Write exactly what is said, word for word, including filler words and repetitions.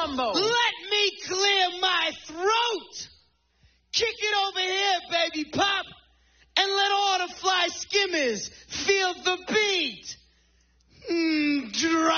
mambo. Let me clear my throat. Kick it over here, baby pop, and let all the fly skimmers